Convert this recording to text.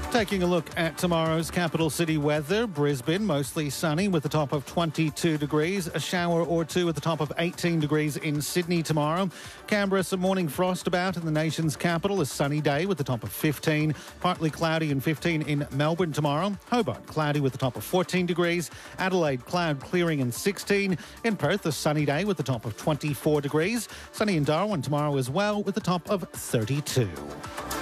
Taking a look at tomorrow's capital city weather, Brisbane mostly sunny with a top of 22 degrees, a shower or two at the top of 18 degrees in Sydney tomorrow. Canberra, some morning frost about in the nation's capital, a sunny day with the top of 15, partly cloudy and 15 in Melbourne tomorrow. Hobart, cloudy with the top of 14 degrees, Adelaide, cloud clearing and 16, in Perth, a sunny day with the top of 24 degrees, sunny in Darwin tomorrow as well with the top of 32.